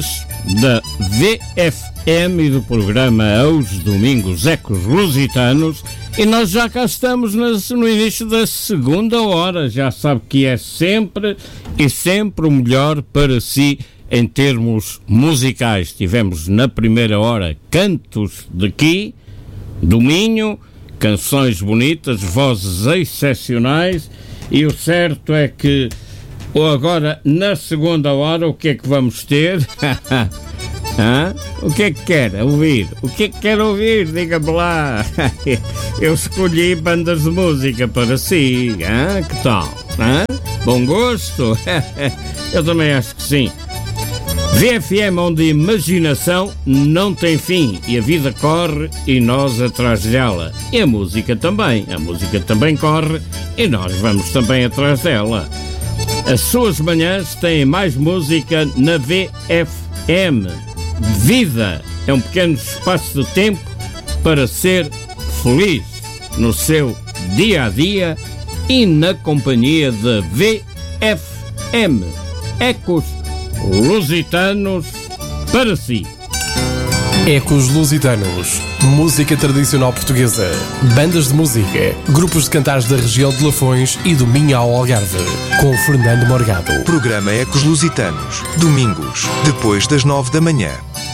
da VFM e do programa Aos Domingos Ecos Lusitanos, e nós já cá estamos no início da segunda hora. Já sabe que é sempre o melhor para si em termos musicais. Tivemos na primeira hora cantos daqui, do Minho, canções bonitas, vozes excepcionais, e o certo é que agora, na segunda hora, o que é que vamos ter? O que é que quer ouvir? O que é que quer ouvir? Diga-me lá. Eu escolhi bandas de música para si. Que tal? Bom gosto? Eu também acho que sim. VFM, onde a imaginação não tem fim e a vida corre e nós atrás dela. E a música também. A música também corre e nós vamos também atrás dela. As suas manhãs têm mais música na VFM. Vida é um pequeno espaço de tempo para ser feliz no seu dia-a-dia e na companhia da VFM. Ecos Lusitanos para si. Ecos Lusitanos, música tradicional portuguesa, bandas de música, grupos de cantares da região de Lafões e do Minho ao Algarve, com Fernando Morgado. Programa Ecos Lusitanos, domingos, depois das 9 da manhã.